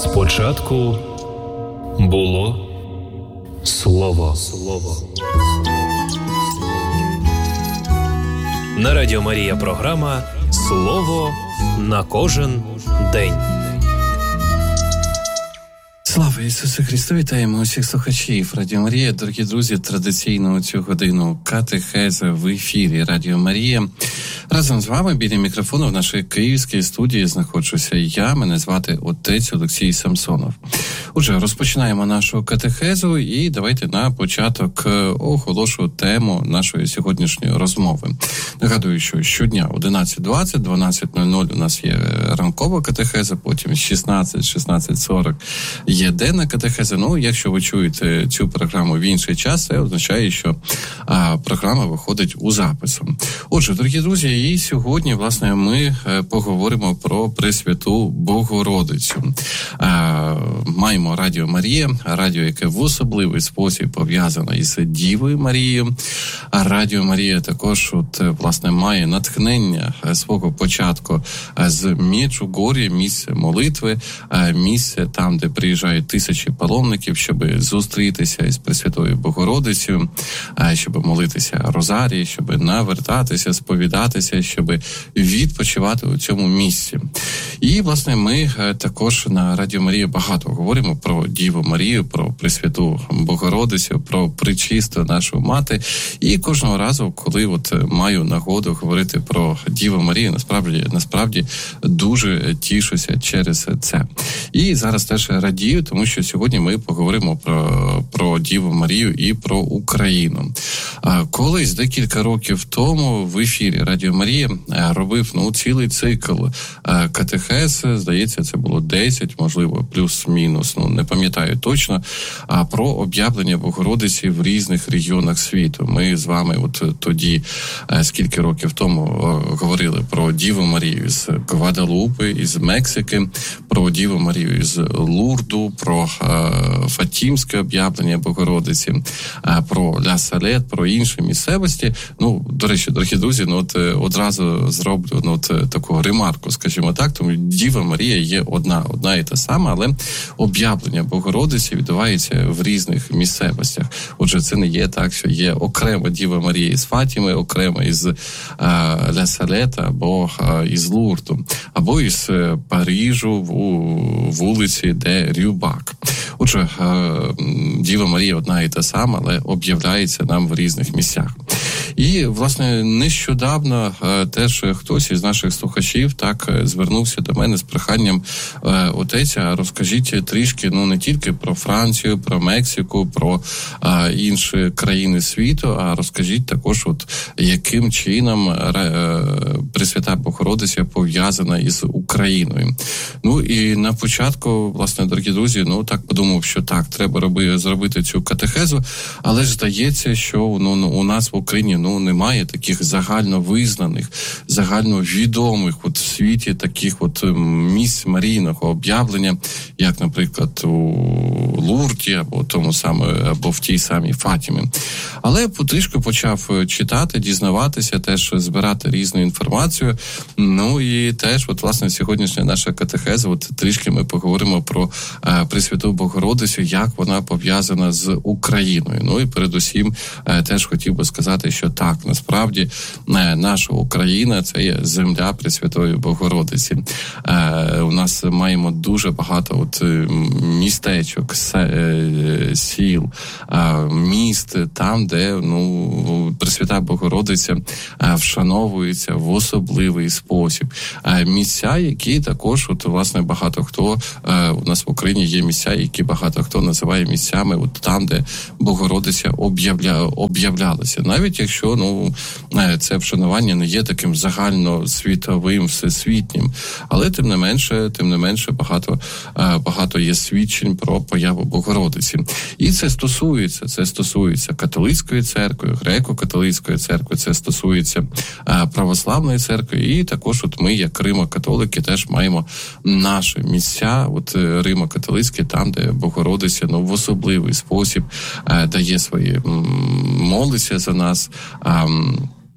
Спочатку було Слово. На Радіо Марія програма «Слово на кожен день». Слава Ісусу Христу! Вітаємо усіх слухачів Радіо Марія. Дорогі друзі, традиційно у цю годину катехези в ефірі Радіо Марія. Разом з вами біля мікрофону в нашій київській студії знаходжуся я. Мене звати отець Олексій Самсонов. Отже, розпочинаємо нашу катехезу і давайте на початок оголошу тему нашої сьогоднішньої розмови. Нагадую, що щодня 11:20, 12:00 у нас є ранкова катехеза, потім 16:40 є денна катехеза. Ну, якщо ви чуєте цю програму в інший час, це означає, що програма виходить у запису. Отже, дорогі друзі, і сьогодні, власне, ми поговоримо про Пресвяту Богородицю. Маємо Радіо Марія, радіо, яке в особливий спосіб пов'язане із Дівою Марією. А Радіо Марія також, власне, має натхнення свого початку з Меджугор'я, місця молитви, місце там, де приїжджають тисячі паломників, щоб зустрітися із Пресвятою Богородицею, щоб молитися розарії, щоб навертатися, сповідатися, щоб відпочивати у цьому місці. І, власне, ми також на Радіо Марія багато говоримо про Діву Марію, про Пресвяту Богородицю, про Пречисту нашу мати. І кожного разу, коли маю нагоду говорити про Діву Марію, насправді дуже тішуся через це. І зараз теж радію, тому що сьогодні ми поговоримо про Діву Марію і про Україну. Колись декілька років тому в ефірі Радіо Марія робив цілий цикл катехез, здається, це було 10, можливо, плюс-мінус, не пам'ятаю точно, про об'явлення Богородиці в різних регіонах світу. Ми з вами тоді, скільки років тому, говорили про Діву Марію з Гваделупи, із Мексики, про Діву Марію із Лурду, про Фатімське об'явлення Богородиці, про Ля Салет, про інші місцевості. До речі, дорогі друзі, одразу зроблю таку ремарку, скажімо так, тому Діва Марія є одна і та сама, але об'явлення Богородиці відбувається в різних місцевостях. Отже, це не є так, що є окрема Діва Марія із Фатіми, окрема із Ля Салета або із Лурду, або із Парижу в вулиці де Рюбак. Отже, Діва Марія одна і та сама, але об'являється нам в різних місцях. І, власне, нещодавно теж хтось із наших слухачів так звернувся до мене з проханням: отеця, розкажіть трішки, не тільки про Францію, про Мексику, про інші країни світу, а розкажіть також, яким чином Пресвята Богородиця пов'язана із Україною. І на початку, власне, дорогі друзі, так подумав, що так, треба зробити цю катехезу, але ж здається, що у нас в Україні немає таких загальновизнаних, загальновідомих в світі таких місць марійного об'явлення, як, наприклад, у Лурді, або в тій самій Фатімі. Але потрішки почав читати, дізнаватися, теж збирати різну інформацію. І теж, власне, сьогоднішня наша катехеза, трішки ми поговоримо про Пресвяту Богородицю, як вона пов'язана з Україною. І передусім теж хотів би сказати, що так, насправді наша Україна – це є земля Пресвятої Богородиці. У нас маємо дуже багато містечок, сіл, міст, там, де Пресвята Богородиця вшановується в особливий спосіб. Місця, які також, власне, багато хто у нас в Україні є місця, які багато хто називає місцями там, де Богородиця об'являлася. Навіть якщо це вшанування не є таким загальносвітовим, всесвітнім, але тим не менше багато є свідчень про появу Богородиці. І це стосується католицької церкви, греко-католицької церкви, це стосується православної церкви, і також ми, як римо-католики, теж маємо наші місця, римо-католицькі, там, де Богородиця в особливий спосіб дає свої, молиться за нас,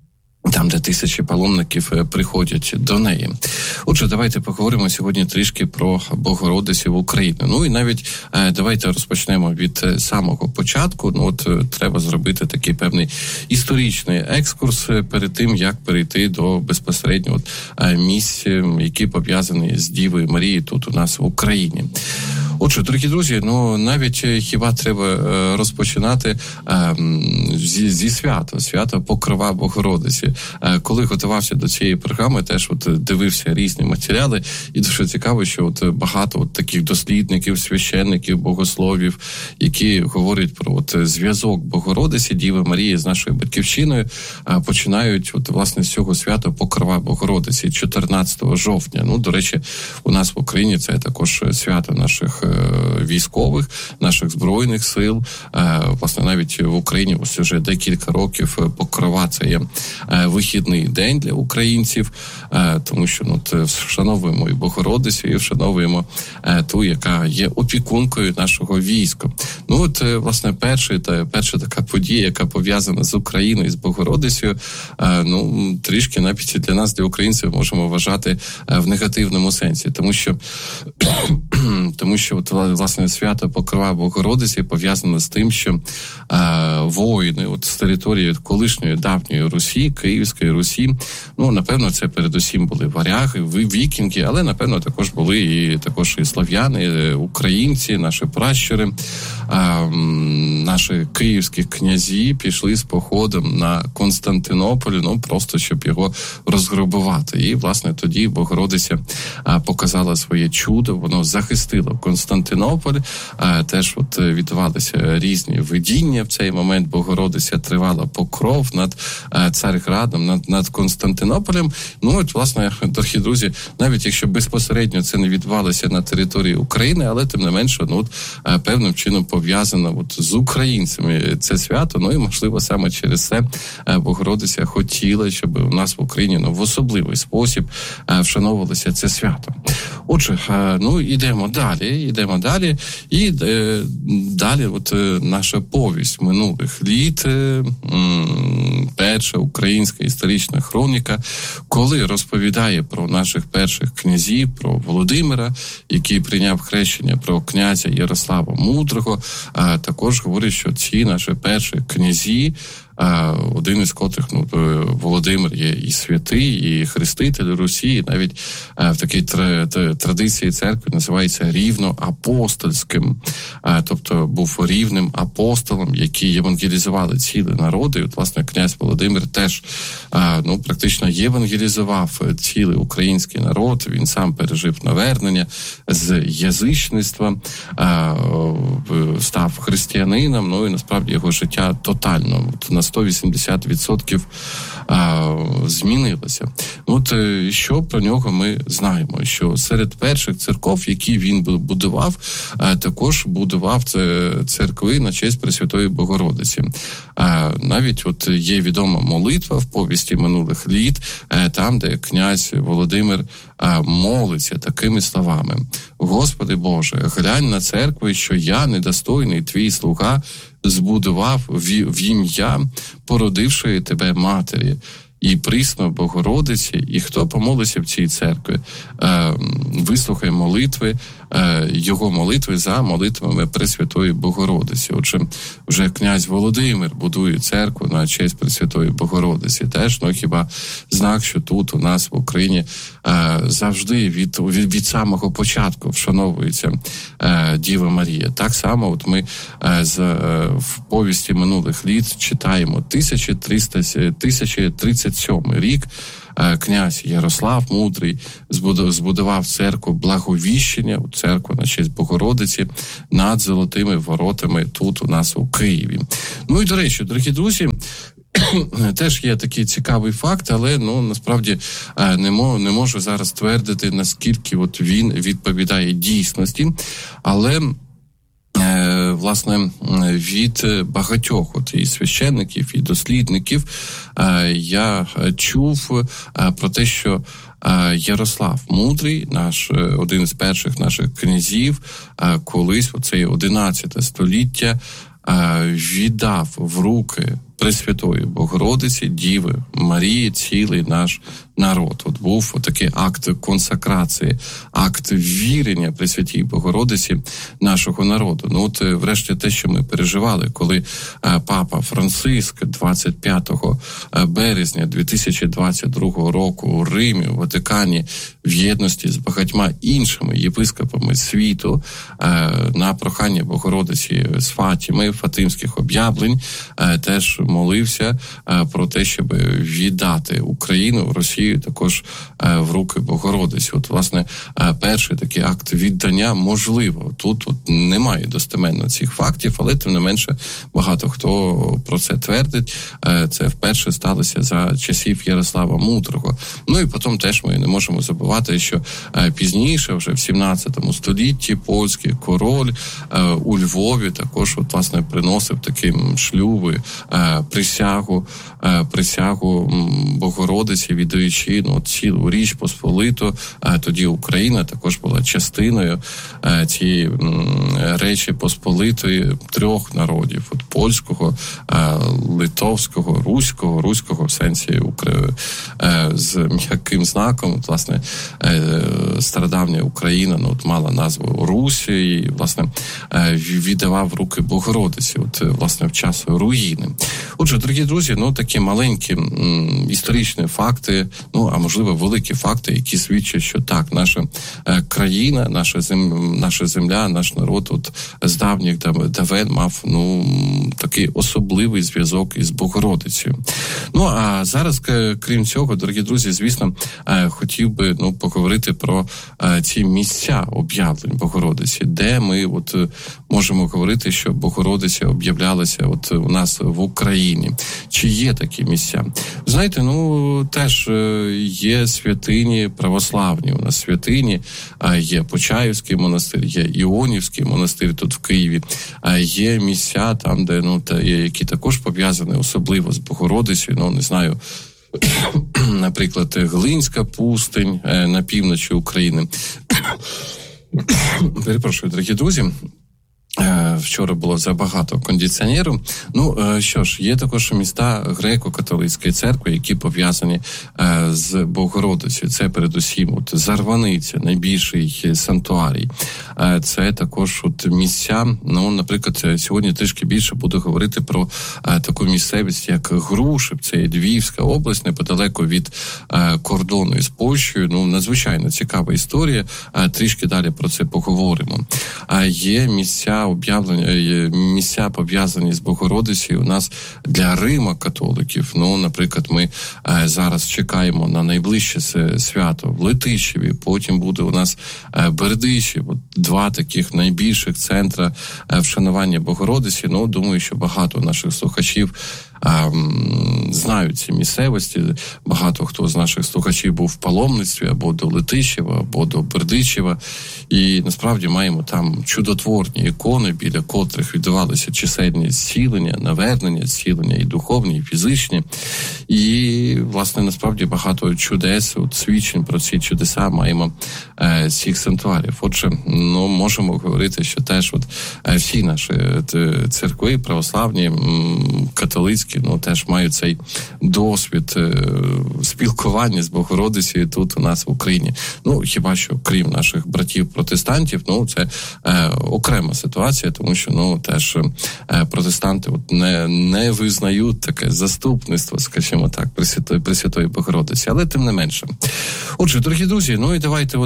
там, де тисячі паломників приходять до неї. Отже, давайте поговоримо сьогодні трішки про Богородицю в Україні. Ну і навіть давайте розпочнемо від самого початку. Ну от треба зробити такий певний історичний екскурс перед тим, як перейти до безпосередньо місць, які пов'язані з Дівою Марією тут у нас в Україні. Отже, дорогі друзі, ну навіть хіба треба розпочинати зі свята Покрова Богородиці. Коли готувався до цієї програми, теж дивився різні матеріали, і дуже цікаво, що багато таких дослідників, священників, богословів, які говорять про зв'язок Богородиці, Діви Марії з нашою батьківщиною, починають власне з цього свята Покрова Богородиці 14 жовтня. Ну, до речі, у нас в Україні це також свято наших військових, наших збройних сил. Власне, навіть в Україні ось вже декілька років Покрова – це є вихідний день для українців, тому що вшановуємо і Богородицю, і вшановуємо ту, яка є опікункою нашого війська. Ну от, власне, перша така подія, яка пов'язана з Україною, з Богородицею, ну, трішки навіть для нас, для українців, можемо вважати в негативному сенсі, тому що власне, свято Покрова Богородиці пов'язано з тим, що воїни з території колишньої давньої Русі, Київської Русі, ну, напевно, це передусім були варяги, вікінги, але, напевно, також були і слов'яни, українці, наші пращури, наші київські князі пішли з походом на Константинополь, ну, просто щоб його розграбувати. І, власне, тоді Богородиця показала своє чудо, воно захистило Константинополь, теж відбувалися різні видіння в цей момент. Богородиця тривала покров над Царградом, над Константинополем. Ну, от, власне, дорогі друзі, навіть якщо безпосередньо це не відбувалося на території України, але, тим не менше, ну, певним чином пов'язано з українцями це свято, ну, і, можливо, саме через це Богородиця хотіла, щоб у нас в Україні, ну, в особливий спосіб вшановувалося це свято. Отже, ну, йдемо далі, і далі наша повість минулих літ, перша українська історична хроніка, коли розповідає про наших перших князів, про Володимира, який прийняв хрещення, про князя Ярослава Мудрого, також говорить, що ці наші перші князі, один із котрих, ну, Володимир є і святий, і хреститель Русі, і навіть в такій традиції церкви називається рівноапостольським, тобто був рівним апостолом, які євангелізували цілі народи. І от, власне, князь Володимир теж, ну, практично євангелізував цілий український народ, він сам пережив навернення з язичництва, став християнином, ну, і насправді його життя тотально, на 180% змінилося. От що про нього ми знаємо? Що серед перших церков, які він будував, також будував церкви на честь Пресвятої Богородиці. Навіть є відома молитва в повісті минулих літ, там, де князь Володимир молиться такими словами: «Господи Боже, глянь на церкву, що я, недостойний твій слуга, збудував в ім'я породившої тебе матері, і присно Богородиці, і хто помолиться в цій церкві, вислухай молитви, його молитви за молитвами Пресвятої Богородиці». Отже, вже князь Володимир будує церкву на честь Пресвятої Богородиці. Теж, ну, хіба знак, що тут у нас в Україні завжди від самого початку вшановується Діва Марія. Так само ми в повісті минулих літ читаємо 1037 рік. Князь Ярослав Мудрий збудував церкву Благовіщення, церкву на честь Богородиці, над Золотими воротами тут у нас у Києві. Ну і, до речі, дорогі друзі, теж є такий цікавий факт, але, ну, насправді не можу зараз твердити, наскільки він відповідає дійсності, але власне, від багатьох і священників, і дослідників я чув про те, що Ярослав Мудрий, один з перших наших князів, колись, оце 11 століття, віддав в руки Пресвятої Богородиці, Діви Марії, цілий наш народ. От був такий акт консакрації, акт вірення Пресвятій Богородиці нашого народу. Ну от, врешті, те, що ми переживали, коли папа Франциск 25 березня 2022 року у Римі, у Ватикані, в єдності з багатьма іншими єпископами світу на прохання Богородиці з Фатіми, Фатимських об'явлень, теж молився про те, щоб віддати Україну, Росію також в руки Богородиці. От, власне, перший такий акт віддання можливо. Тут немає достеменно цих фактів, але тим не менше багато хто про це твердить. Це вперше сталося за часів Ярослава Мудрого. Ну і потім теж ми не можемо забувати, що пізніше, вже в 17 столітті, польський король у Львові також, от, власне, приносив такі шлюби, присягу Богородиці, віддаючи цілу Річ Посполиту. Тоді Україна також була частиною цієї Речі Посполитої трьох народів: от польського, литовського, руського в сенсі з м'яким знаком. От, власне, стародавня Україна мала назву Русь і, власне, віддавав в руки Богородиці, от, власне, в час руїни. Отже, дорогі друзі, такі маленькі історичні факти, а можливо великі факти, які свідчать, що так, наша країна, наша земля, наш народ от з давніх давен мав такий особливий зв'язок із Богородицею. А зараз, крім цього, дорогі друзі, звісно, хотів би поговорити про ці місця об'явлень Богородиці, де ми от можемо говорити, що Богородиця об'являлася от у нас в Україні. Чи є такі місця? Знаєте, теж є святині православні. У нас святині, є Почаївський монастир, є Іонівський монастир тут в Києві, є місця там, де які також пов'язані особливо з Богородицею, не знаю, наприклад, Глинська пустинь на півночі України. Перепрошую, дорогі друзі. Вчора було забагато кондиціонеру. Що ж, є також міста греко-католицької церкви, які пов'язані з Богородицею. Це передусім Зарваниця, найбільший санктуарій. Це також місця, наприклад, сьогодні трішки більше буду говорити про таку місцевість, як Грушів, це Львівська область, неподалеко від кордону із Польщею. Надзвичайно цікава історія, трішки далі про це поговоримо. Є місця пов'язані з Богородицею у нас для Рима-католиків. Наприклад, ми зараз чекаємо на найближче свято в Летичеві, потім буде у нас Бердичів. Два таких найбільших центра вшанування Богородиці. Думаю, що багато наших слухачів знають ці місцевості. Багато хто з наших слухачів був в паломництві або до Летичева, або до Бердичева. І насправді маємо там чудотворні ікони, біля котрих відбувалися чисельні зцілення, навернення, зцілення і духовні, і фізичні. І, власне, насправді багато чудес, свідчень про ці чудеса маємо з цих санктуарів. Отже, можемо говорити, що теж всі наші церкви, православні, католицькі, теж мають цей досвід спілкування з Богородицею тут у нас в Україні. Хіба що, крім наших братів-протестантів, це окрема ситуація, тому що, теж протестанти не визнають таке заступництво, скажімо так, Пресвятої Богородиці, але тим не менше. Отже, дорогі друзі, і давайте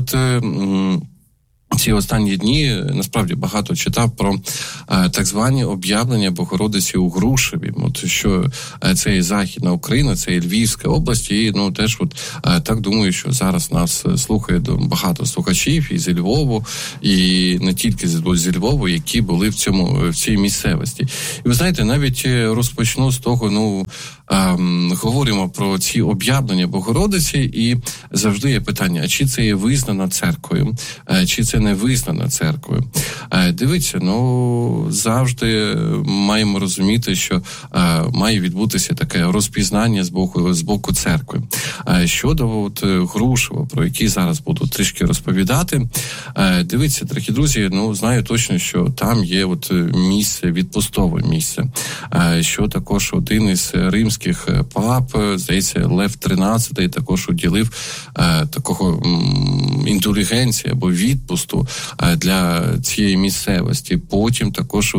ці останні дні насправді багато читав про так звані об'явлення Богородиці у Грушеві. Що це і Західна Україна, це і Львівська область, і теж так думаю, що зараз нас слухає багато слухачів із Львову, і не тільки з Львову, які були в цій місцевості. І ви знаєте, навіть розпочну з того, говоримо про ці об'явлення Богородиці, і завжди є питання, а чи це є визнано церквою, чи це не визнано церквою. Дивіться, завжди маємо розуміти, що має відбутися таке розпізнання з боку церкви. Щодо Грушева, про який зараз буду трішки розповідати, дивіться, дорогі друзі, знаю точно, що там є місце, відпустове місце, що також один із римських пап, здається, Лев XIII також уділив такого індулігенції або відпусту для цієї місцевості. Потім також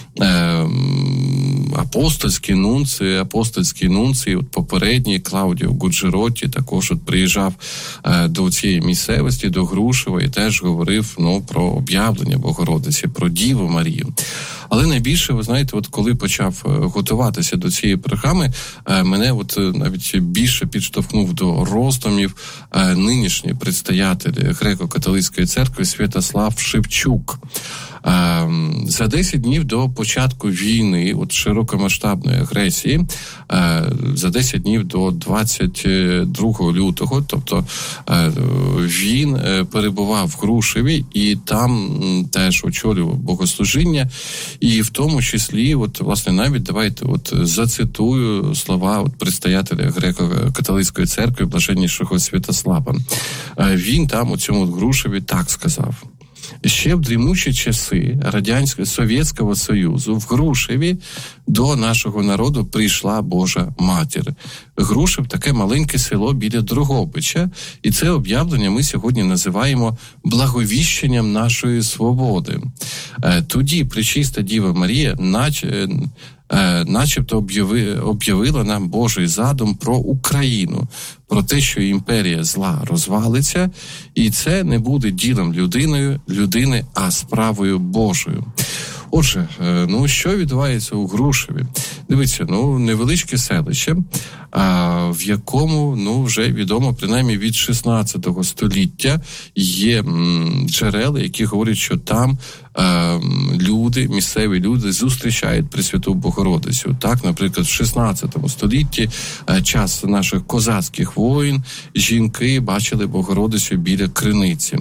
апостольський нунцій, попередній Клаудіо Гуджеротті також приїжджав до цієї місцевості, до Грушева, і теж говорив про об'явлення Богородиці, про Діву Марію. Але найбільше, ви знаєте, коли почав готуватися до цієї програми, мене навіть більше підштовхнув до роздумів нинішній предстоятель Греко-католицької церкви Святослав Шевчук. За 10 днів до початку війни, широкомасштабної агресії, за 10 днів до 22 лютого, тобто він перебував в Грушеві і там теж очолював богослужіння, і в тому числі, власне, навіть давайте зацитую слова предстоятеля Греко-католицької церкви блаженнішого Святослава. Він там у цьому Грушеві так сказав: ще в дрімучі часи Совєтського Союзу в Грушеві до нашого народу прийшла Божа Матір. Грушев – таке маленьке село біля Дрогобича, і це об'явлення ми сьогодні називаємо благовіщенням нашої свободи. Тоді Пречиста Діва Марія начебто об'явила нам Божий задум про Україну, про те, що імперія зла розвалиться, і це не буде ділом людини, а справою Божою. Отже, що відбувається у Грушеві? Дивіться, невеличке селище, в якому, вже відомо, принаймні від 16 століття є джерела, які говорять, що там місцеві люди зустрічають Пресвяту Богородицю. Так, наприклад, в 16 столітті, час наших козацьких воїн, жінки бачили Богородицю біля криниці.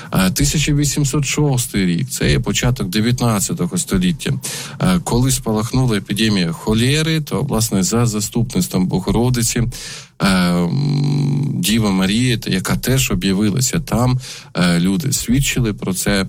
1806 рік, це є початок 19 століття. Коли спалахнула епідемія холери, то, власне, за заступництвом Богородиці Діва Марія, яка теж об'явилася там, люди свідчили про це,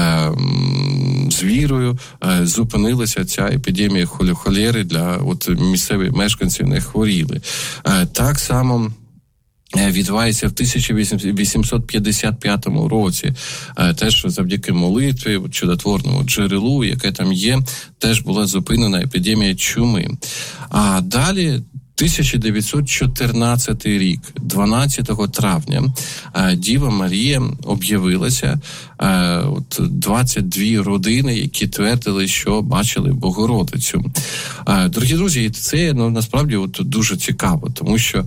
з вірою зупинилася ця епідемія холери, для місцевих мешканців не хворіли. Так само відбувається в 1855 році, теж завдяки молитві, чудотворному джерелу, яке там є, теж була зупинена епідемія чуми. А далі 1914 рік, 12 травня, Діва Марія об'явилася, 22 родини, які твердили, що бачили Богородицю. Дорогі друзі, це насправді дуже цікаво, тому що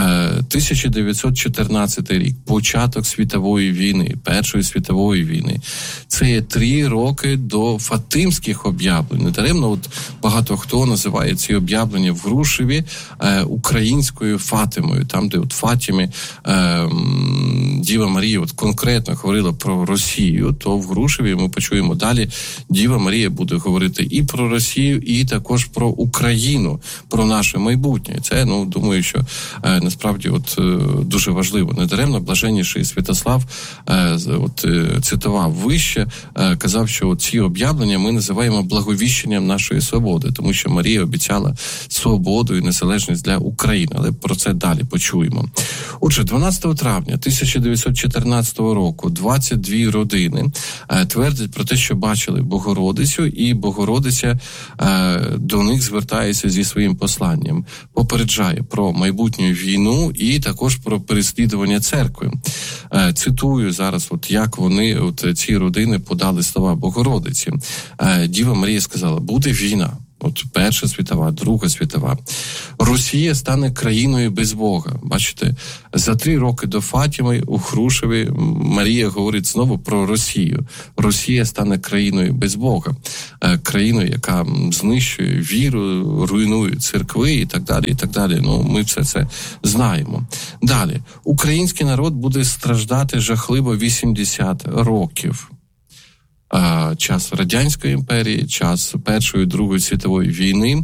1914 рік, початок світової війни, Першої світової війни, це є 3 роки до Фатимських об'явлень. Недаремно багато хто називає ці об'явлення в Грушеві українською Фатимою, там, де в Фатімі Діва Марія конкретно говорила про Росію, то в Грушеві ми почуємо далі, Діва Марія буде говорити і про Росію, і також про Україну, про наше майбутнє. Це, думаю, що насправді дуже важливо. Недаремно блаженніший Святослав цитував вище, казав, що ці об'явлення ми називаємо благовіщенням нашої свободи, тому що Марія обіцяла свободу і незалежність для України, але про це далі почуємо. Отже, 12 травня 1914 року 22 родини твердять про те, що бачили Богородицю, і Богородиця до них звертається зі своїм посланням, попереджає про майбутню війну і також про переслідування церкви. Цитую зараз, як вони, ці родини, подали слова Богородиці. Діва Марія сказала: буде війна, От Перша світова, Друга світова. Росія стане країною без Бога. Бачите, за 3 роки до Фатіми у Грушеві Марія говорить знову про Росію. Росія стане країною без Бога. Країною, яка знищує віру, руйнує церкви і так далі, і так далі. Ну, ми все це знаємо. Далі. Український народ буде страждати жахливо 80 років. Час Радянської імперії, час Першої, Другої світової війни,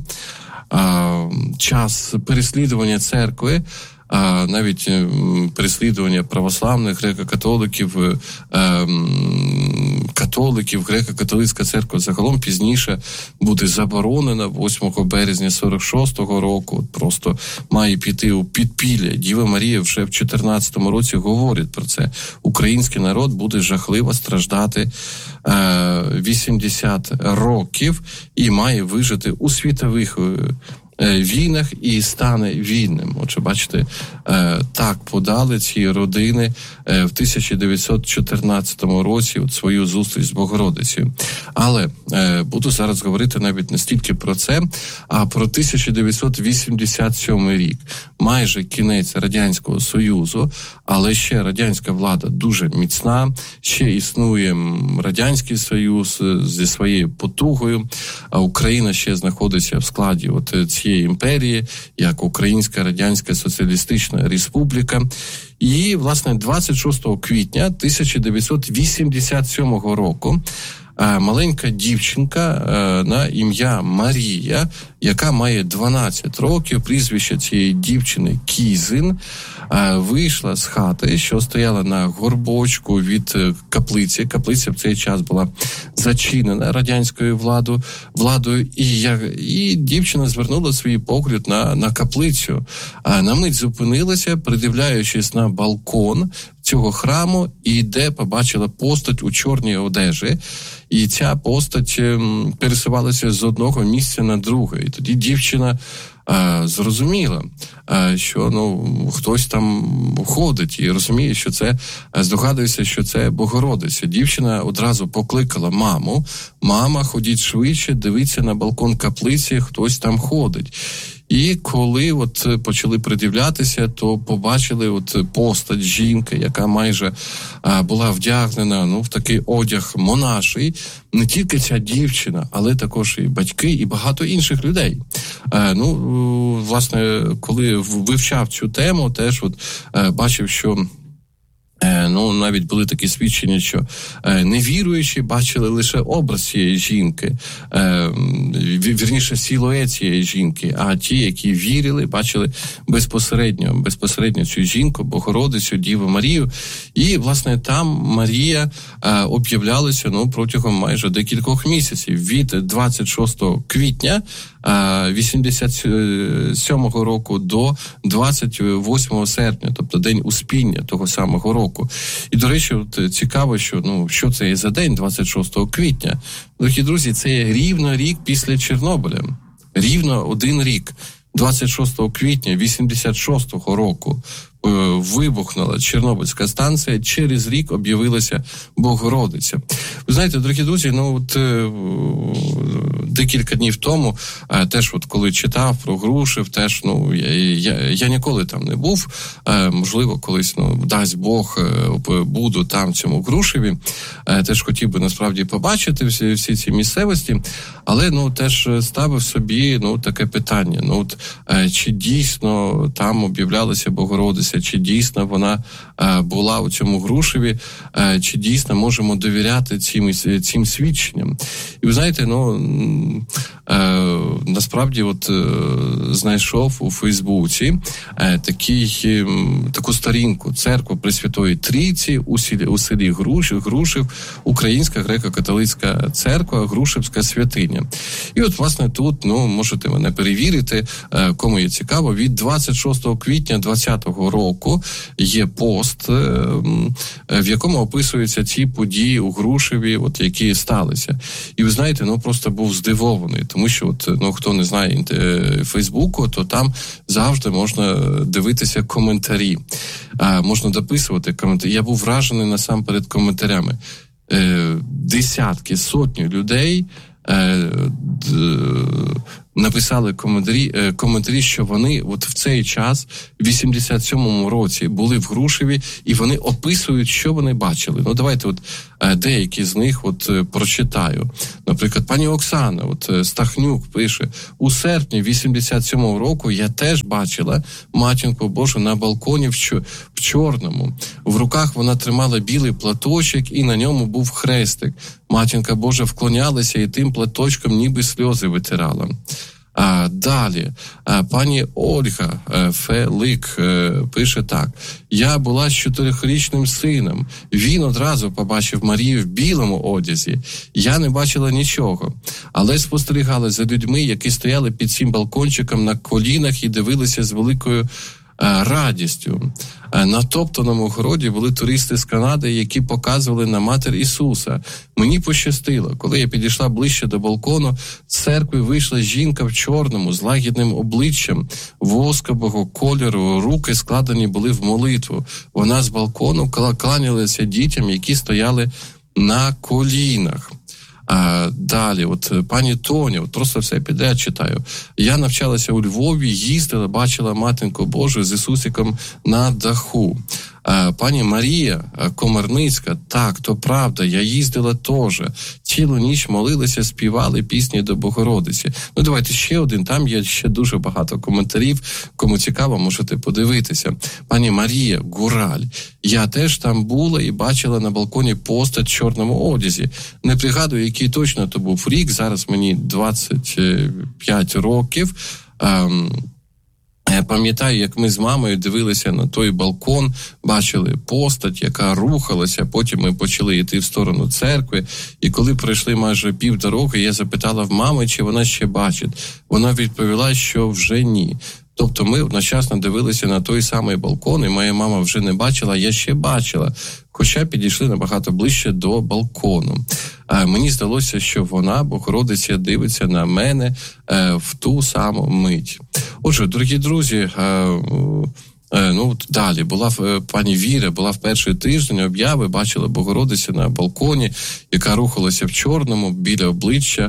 час переслідування церкви, навіть переслідування православних, греко-католиків, греко-католицька церква загалом пізніше буде заборонена 8 березня 46-го року. Просто має піти у підпілля. Діва Марія вже в 14-му році говорить про це. Український народ буде жахливо страждати 80 років і має вижити у світових війнах і стане вільним. Отже, бачите, так подали ці родини в 1914 році от свою зустріч з Богородицею. Але буду зараз говорити навіть не стільки про це, а про 1987 рік. Майже кінець Радянського Союзу, але ще радянська влада дуже міцна, ще існує Радянський Союз зі своєю потугою, а Україна ще знаходиться в складі от цієї імперії, як Українська Радянська Соціалістична Республіка. І, власне, 26 квітня 1987 року маленька дівчинка на ім'я Марія, яка має 12 років, прізвище цієї дівчини Кізин, вийшла з хати, що стояла на горбочку від каплиці. Каплиця в цей час була зачинена радянською владою, і дівчина звернула свій погляд на каплицю. На мить зупинилася, придивляючись на балкон цього храму, і де побачила постать у чорній одежі. І ця постать пересувалася з одного місця на друге. І тоді дівчина зрозуміла, що хтось там ходить, і розуміє, що це, здогадується, що це Богородиця. Дівчина одразу покликала маму. Мама, ходіть швидше, дивіться на балкон каплиці, хтось там ходить. І коли от почали придивлятися, то побачили от постать жінки, яка майже була вдягнена в такий одяг монаший. Не тільки ця дівчина, але також і батьки, і багато інших людей. Власне, коли вивчав цю тему, теж от бачив, що навіть були такі свідчення, що невіруючі бачили лише образ цієї жінки, вірніше, силует цієї жінки, а ті, які вірили, бачили безпосередньо цю жінку, Богородицю, Діву Марію. І, власне, там Марія об'являлася протягом майже декількох місяців, від 26 квітня 87-го року до 28 серпня, тобто День Успіння того самого року. І, до речі, цікаво, що це є за день 26 квітня. Дорогі друзі, це є рівно рік після Чорнобиля. Рівно 1 рік. 26 квітня 86-го року вибухнула Чорнобильська станція, через рік об'явилася Богородиця. Ви знаєте, дорогі друзі, декілька днів тому, теж коли читав про Грушів, теж, я ніколи там не був, можливо, колись, дасть Бог, буду там, в цьому Грушеві, теж хотів би, насправді, побачити всі ці місцевості, але, теж ставив собі, таке питання, чи дійсно там об'являлася Богородиця, чи дійсно вона була у цьому Грушеві, чи дійсно можемо довіряти цим свідченням. І ви знаєте, насправді знайшов у Фейсбуці таку сторінку «Церква Пресвятої Трійці у селі Грушів, Українська греко-католицька церква, Грушевська святиня». І власне, тут, можете мене перевірити, кому є цікаво, від 26 квітня 2020 року є пост, в якому описуються ці події у Грушеві, які сталися. І ви знаєте, просто був здивований, тому що, хто не знає Фейсбуку, то там завжди можна дивитися коментарі, можна дописувати коментарі. Я був вражений насамперед коментарями. Десятки, сотні людей написали коментарі, що вони от в цей час, в 87-му році, були в Грушеві, і вони описують, що вони бачили. Ну, давайте от деякі з них от прочитаю. Наприклад, пані Оксана, от Стахнюк пише: у серпні 87-го року я теж бачила Матінку Божу на балконі в чорному. В руках вона тримала білий платочок, і на ньому був хрестик. Матінка Божа вклонялася і тим платочком ніби сльози витирала. Далі, пані Ольга Фелик пише так: я була з 4-річним сином. Він одразу побачив Марію в білому одязі. Я не бачила нічого, але спостерігала за людьми, які стояли під цим балкончиком на колінах і дивилися з великою радістю. На топтаному городі були туристи з Канади, які показували на Матір Ісуса. Мені пощастило. Коли я підійшла ближче до балкону, з церкви вийшла жінка в чорному, з лагідним обличчям, воскового кольору, руки складені були в молитву. Вона з балкону кланялася дітям, які стояли на колінах. Далі, от пані Тоня, от просто все підряд читаю. Я навчалася у Львові, їздила, бачила Матінку Божу з Ісусиком на даху. Пані Марія Комарницька, так, то правда, я їздила теж. Цілу ніч молилися, співали пісні до Богородиці. Ну, давайте ще один, там є ще дуже багато коментарів. Кому цікаво, можете подивитися. Пані Марія Гураль, я теж там була і бачила на балконі постать в чорному одязі. Не пригадую, який точно то був рік, зараз мені 25 років. Я пам'ятаю, як ми з мамою дивилися на той балкон, бачили постать, яка рухалася, потім ми почали йти в сторону церкви, і коли пройшли майже півдороги, я запитала в мами, чи вона ще бачить. Вона відповіла, що вже ні. Тобто ми одночасно дивилися на той самий балкон, і моя мама вже не бачила, а я ще бачила, хоча підійшли набагато ближче до балкону. Мені здалося, що вона, Богородиця, дивиться на мене в ту саму мить. Отже, дорогі друзі, далі була пані Віра, була в перший тиждень об'яви, бачила Богородицю на балконі, яка рухалася в чорному, біля обличчя,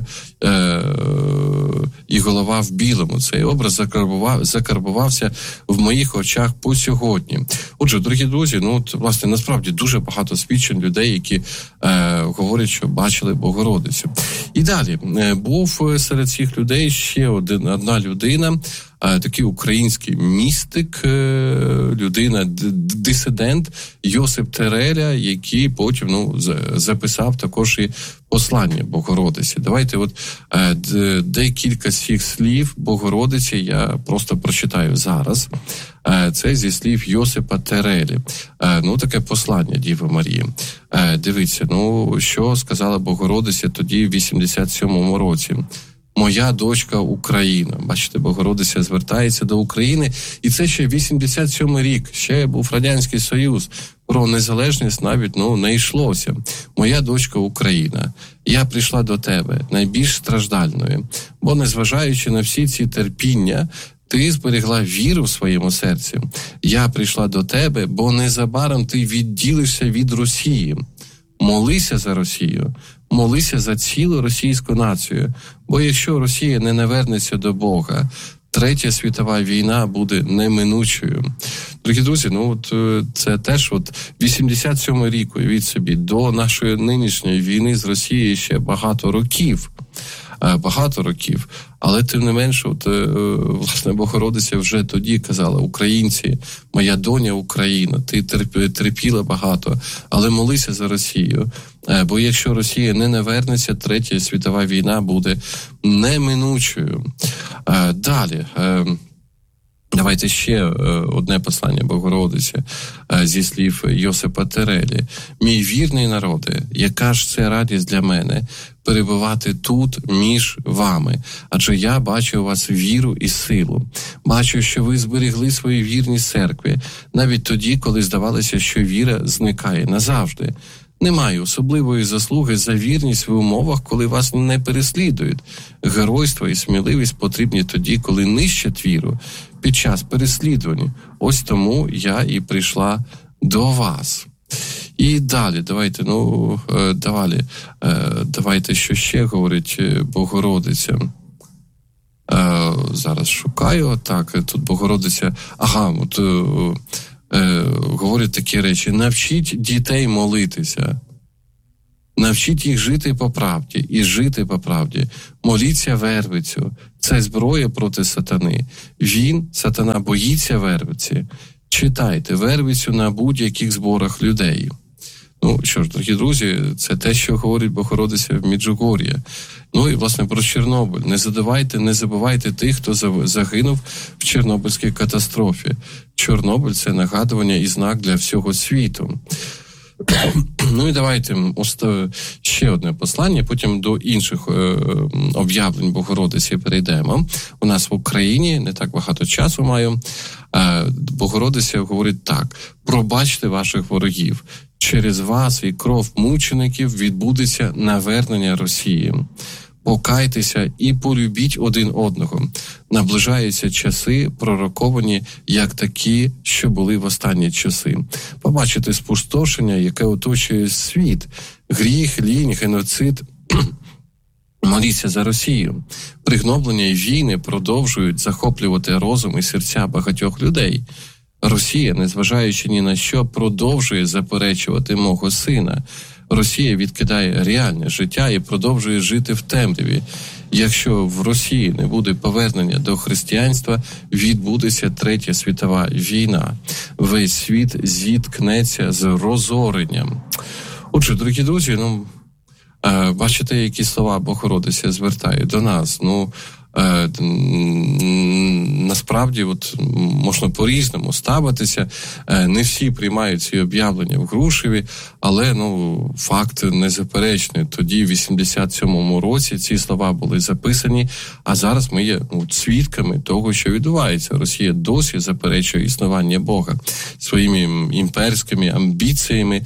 і голова в білому. Цей образ закарбувався в моїх очах по сьогодні. Отже, дорогі друзі, власне, насправді дуже багато свідчень людей, які говорять, що бачили Богородицю. І далі, був серед цих людей ще одна людина, такий український містик, людина-дисидент Йосип Тереля, який потім записав також і послання Богородиці. Давайте декілька з цих слів Богородиці я просто прочитаю зараз. Це зі слів Йосипа Терелі. Таке послання Діви Марії. Дивіться, що сказала Богородиця тоді в 87-му році. Моя дочка Україна. Бачите, Богородиця звертається до України. І це ще 87-й рік. Ще був Радянський Союз. Про незалежність навіть не йшлося. Моя дочка Україна. Я прийшла до тебе, найбільш страждальною. Бо незважаючи на всі ці терпіння, ти зберегла віру в своєму серці. Я прийшла до тебе, бо незабаром ти відділишся від Росії. Молися за Росію. Молися за цілу російську націю. Бо якщо Росія не навернеться до Бога, Третя світова війна буде неминучою. Дорогі друзі, це теж 87-й рік, уявіть собі, до нашої нинішньої війни з Росією ще багато років. Але тим не менше, власне, Богородиця вже тоді казала: українці, моя доня Україна, ти терпіла багато, але молися за Росію. Бо якщо Росія не навернеться, Третя світова війна буде неминучою. Далі. Давайте ще одне послання Богородиці зі слів Йосипа Терелі. «Мій вірний народе, яка ж це радість для мене перебувати тут між вами, адже я бачу у вас віру і силу. Бачу, що ви зберегли свою вірність церкві, навіть тоді, коли здавалося, що віра зникає назавжди. Немає особливої заслуги за вірність в умовах, коли вас не переслідують. Геройство і сміливість потрібні тоді, коли нищать віру, під час переслідування. Ось тому я і прийшла до вас». І далі, давайте, що ще говорить Богородиця. Зараз шукаю, так, тут Богородиця, говорить такі речі: навчіть дітей молитися, навчіть їх жити по правді, і жити по правді. Моліться вервицю, це зброя проти сатани. Сатана, боїться вервиці. Читайте вервицю на будь-яких зборах людей. Ну, що ж, дорогі друзі, це те, що говорить Богородиця в Меджугор'ї. Ну і, власне, про Чорнобиль. Не забувайте тих, хто загинув в Чорнобильській катастрофі. Чорнобиль – це нагадування і знак для всього світу. Ну і давайте ще одне послання, потім до інших об'явлень Богородиці перейдемо. У нас в Україні не так багато часу маю. Богородиця говорить так: пробачте ваших ворогів. Через вас і кров мучеників відбудеться навернення Росії. Покайтеся і полюбіть один одного. Наближаються часи, пророковані як такі, що були в останні часи. Побачите спустошення, яке оточує світ. Гріх, лінь, геноцид. Моліться за Росію. Пригноблення і війни продовжують захоплювати розум і серця багатьох людей. Росія, незважаючи ні на що, продовжує заперечувати мого сина. Росія відкидає реальне життя і продовжує жити в темряві. Якщо в Росії не буде повернення до християнства, відбудеться Третя світова війна. Весь світ зіткнеться з розоренням. Отже, дорогі друзі, бачите, які слова Богородиця звертає до нас. Насправді, можна по-різному ставитися. Не всі приймають ці об'явлення в Грушеві, але, факт незаперечний. Тоді, в 87-му році, ці слова були записані, а зараз ми є свідками того, що відбувається. Росія досі заперечує існування Бога своїми імперськими амбіціями,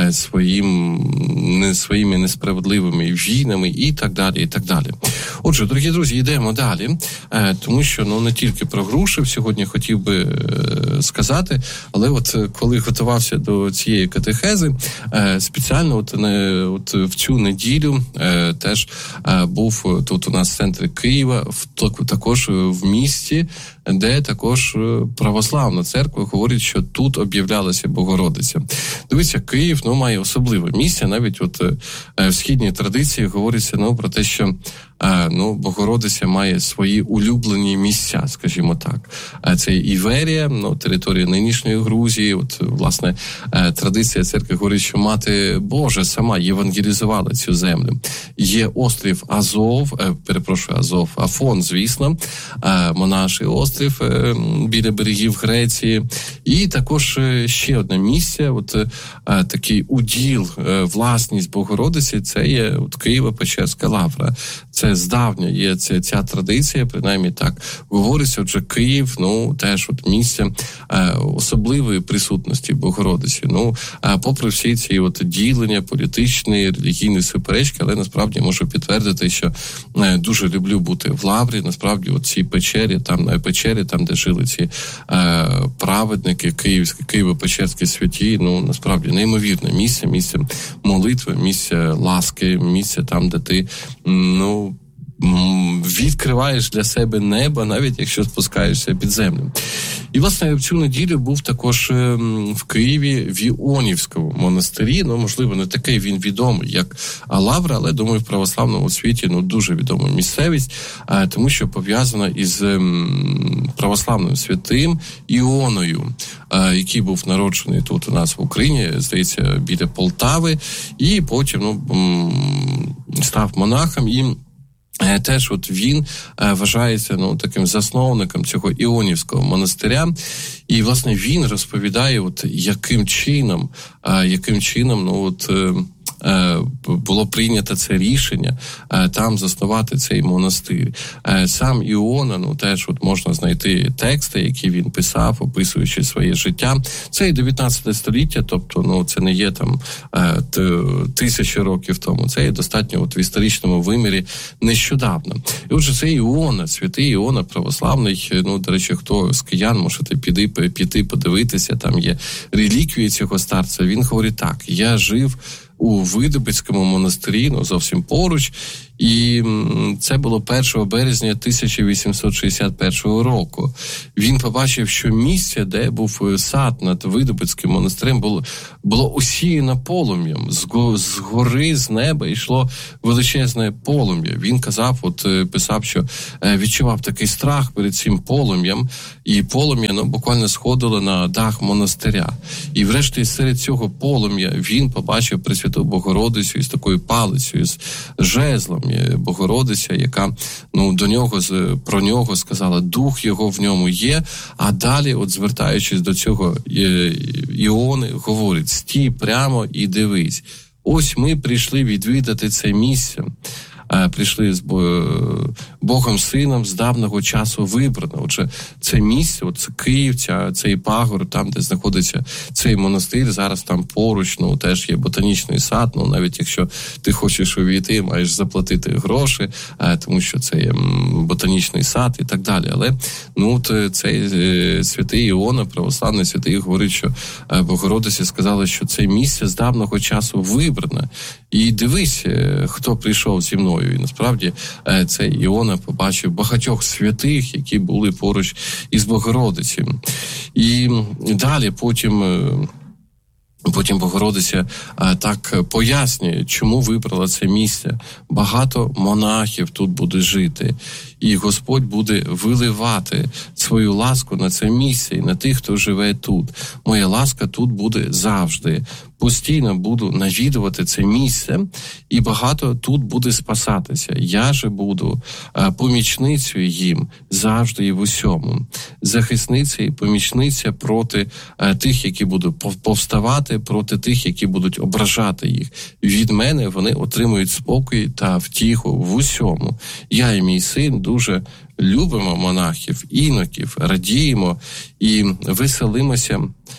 своїми несправедливими війнами і так далі, і так далі. Отже, дорогі друзі, йдемо далі, тому що не тільки про Грушев сьогодні хотів би сказати, але коли готувався до цієї катехези, спеціально в цю неділю теж був тут у нас в центрі Києва, також в місті, де також православна церква говорить, що тут об'являлася Богородиця. Дивіться, Київ має особливе місце, навіть в східній традиції говориться про те, що Богородиця має свої улюблені місця, скажімо так. Це Іверія, територія нинішньої Грузії. Власне, традиція церкви говорить, що Мати Божа сама євангелізувала цю землю. Є острів Афон, звісно, монаший острів біля берегів Греції. І також ще одне місце, такий уділ, власність Богородиці, це є Києво-Печерська лавра. Це здавня є ця традиція, принаймні так говориться. Отже, Київ, теж місце особливої присутності Богородиці. Попри всі ці ділення, політичні, релігійні суперечки, але насправді можу підтвердити, що дуже люблю бути в лаврі. Насправді, ці печері, там, де жили ці праведники, Києво-Печерські святі, насправді неймовірне місце молитви, місце ласки, місце там, де ти, відкриваєш для себе небо, навіть якщо спускаєшся під землю. І, власне, в цю неділю був також в Києві в Іонівському монастирі. Можливо, не такий він відомий, як Лавра, але, думаю, в православному світі дуже відома місцевість, тому що пов'язана із православним святим Іоною, який був народжений тут у нас в Україні, здається, біля Полтави, і потім став монахом, і теж він вважається таким засновником цього Іонівського монастиря. І, власне, він розповідає, яким чином було прийнято це рішення там заснувати цей монастир. Сам Іона, ну теж от можна знайти тексти, які він писав, описуючи своє життя. Це і 19 століття, тобто, ну, це не є там тисячі років тому. Це є достатньо от в історичному вимірі нещодавно. І отже, це Іона, святий Іона православний. Ну, до речі, хто з киян, можете піти подивитися, там є реліквії цього старця. Він говорить так: я жив у Видобицькому монастирі, ну, зовсім поруч, і це було 1 березня 1861 року. Він побачив, що місце, де був сад над Видобицьким монастирем, було усіяно полум'ям. З гори, з неба йшло величезне полум'я. Він казав, писав, що відчував такий страх перед цим полум'ям, і полум'я, ну, буквально сходило на дах монастиря. І врешті серед цього полум'я він побачив Пресвяту Богородицю із такою палицею, з жезлом. Богородиця, яка, ну, про нього сказала, дух його в ньому є, а далі, от звертаючись до цього Іони, говорить: стій прямо і дивись. Ось ми прийшли відвідати це місце. Прийшли з Богом Сином з давнього часу вибрано. Отже, це місце, це Київ, цей пагор, там, де знаходиться цей монастир, зараз там поруч, ну, теж є ботанічний сад, ну, навіть якщо ти хочеш увійти, маєш заплатити гроші, тому що це є ботанічний сад і так далі. Але, ну, цей святий Іона, православний святий, говорить, що Богородиця сказала, що це місце з давнього часу вибрано. І дивись, хто прийшов зі мною. І насправді цей Іона побачив багатьох святих, які були поруч із Богородицею. І далі потім Богородиця так пояснює, чому вибрала це місце. Багато монахів тут буде жити. І Господь буде виливати свою ласку на це місце і на тих, хто живе тут. Моя ласка тут буде завжди. Постійно буду навідувати це місце, і багато тут буде спасатися. Я же буду помічницею їм завжди і в усьому. Захисниця і помічниця проти тих, які будуть повставати, проти тих, які будуть ображати їх. Від мене вони отримують спокій та втіху в усьому. Я і мій син дуже любимо монахів, іноків, радіємо і веселимося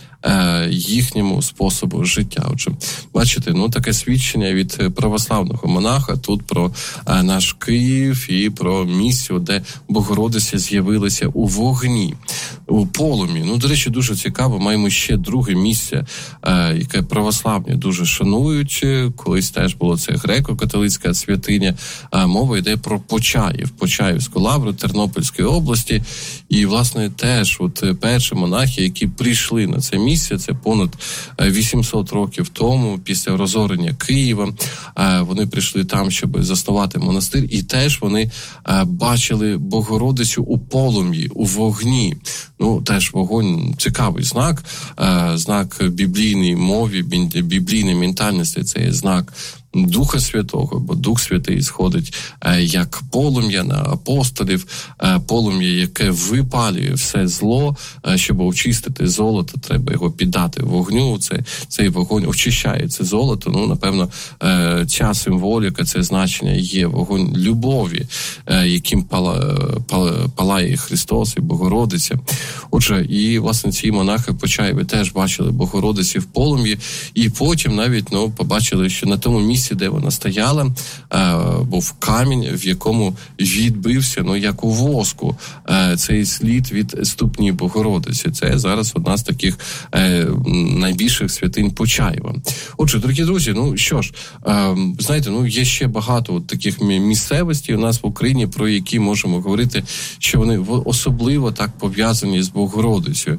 їхньому способу життя. Отже, бачите, ну, таке свідчення від православного монаха тут про наш Київ і про місце, де Богородиця з'явилася у вогні, у полум'ї. Ну, до речі, дуже цікаво, маємо ще друге місце, яке православні дуже шанують. Колись теж було це греко-католицька святиня. Мова йде про Почаїв, Почаївську лавру Тернопільської області. І, власне, теж перші монахи, які прийшли на це місце, це понад 800 років тому, після розорення Києва, вони прийшли там, щоб заснувати монастир, і теж вони бачили Богородицю у полум'ї, у вогні. Ну, теж вогонь – цікавий знак, знак біблійної мові, біблійної ментальності, це є знак Духа Святого, бо Дух Святий сходить як полум'я на апостолів, полум'я, яке випалює все зло. Щоб очистити золото, треба його піддати вогню. Цей вогонь очищає це золото. Ну, напевно, ця символіка, це значення є вогонь любові, яким палає Христос і Богородиця. Отже, і, власне, ці монахи Почаєві теж бачили Богородиці в полум'ї, і потім навіть, побачили, що на тому місці, де вона стояла, був камінь, в якому відбився, як у воску, цей слід від ступні Богородиці. Це зараз одна з таких найбільших святинь Почаєва. Отже, дорогі друзі, що ж, знаєте, є ще багато таких місцевостей у нас в Україні, про які можемо говорити, що вони особливо так пов'язані з Богородицею.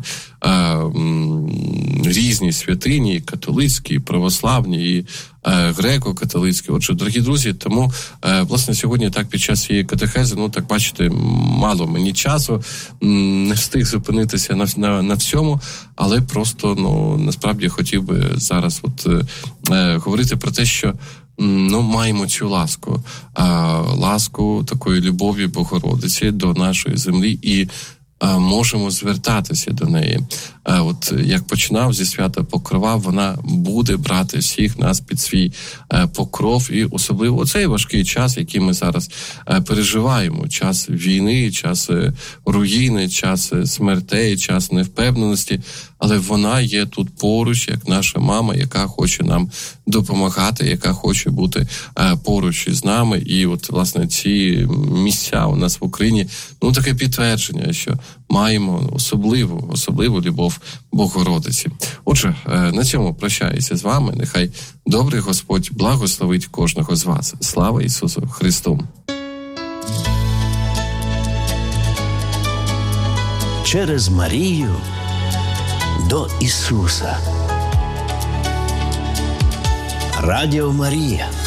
Різні святині, католицькі, православні і греко-католицькі. Отже, дорогі друзі, тому, власне, сьогодні так під час цієї катехези, так бачите, мало мені часу, не встиг зупинитися на всьому, але просто, насправді хотів би зараз говорити про те, що маємо цю ласку такої любові Богородиці до нашої землі і можемо звертатися до неї. От як починав зі свята Покрова, вона буде брати всіх нас під свій покров, і особливо цей важкий час, який ми зараз переживаємо, час війни, час руїни, час смертей, час невпевненості, але вона є тут поруч, як наша мама, яка хоче нам допомагати, яка хоче бути поруч із нами. І от, власне, ці місця у нас в Україні, таке підтвердження, що маємо особливу любов Богородиці. Отже, на цьому прощаюся з вами. Нехай добрий Господь благословить кожного з вас. Слава Ісусу Христу! Через Марію до Ісуса. Радіо Марія.